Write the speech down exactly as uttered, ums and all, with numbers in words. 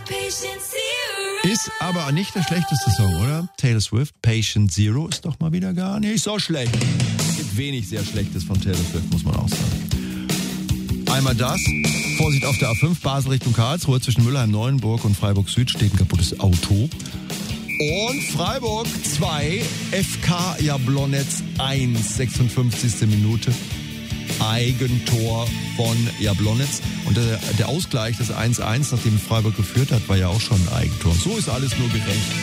Ist aber nicht der schlechteste Song, oder? Taylor Swift, Patient Zero ist doch mal wieder gar nicht so schlecht. Es gibt wenig sehr Schlechtes von Taylor Swift, muss man auch sagen. Einmal das. Vorsicht auf der A fünf, Basel Richtung Karlsruhe. Zwischen Mülheim, Neuenburg und Freiburg Süd steht ein kaputtes Auto. Und Freiburg zwei, F K Jablonetz eins, sechsundfünfzigste Minute. Eigentor von Jablonetz. Und der, der Ausgleich des eins eins, nachdem Freiburg geführt hat, war ja auch schon ein Eigentor. So ist alles nur gerecht.